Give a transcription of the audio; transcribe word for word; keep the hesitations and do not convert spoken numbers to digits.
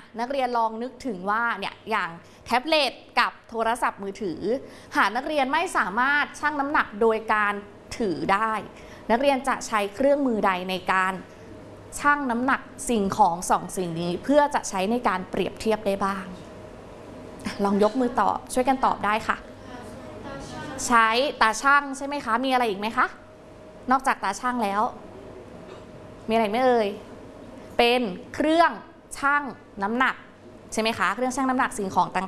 นักเรียนลองนึกถึงว่าเนี่ยอย่างแท็บเล็ตกับโทรศัพท์มือถือหากนักเรียนไม่สามารถชั่งน้ำหนักโดยการถือได้นักเรียนจะใช้เครื่องมือใดในการชั่งน้ำหนักสิ่งของสองสิ่งนี้เพื่อจะใช้ในการเปรียบเทียบได้บ้างลองยกมือตอบช่วยกันตอบได้ค่ะใช้ตาชั่งใช่ไหมคะมีอะไรอีกไหมคะนอกจากตาชั่งแล้วมีอะไรไหมเอ่ยเป็นเครื่องชั่งน้ำหนักใช่ไหมคะเครื่องชั่งน้ำหนักสิ่งของต่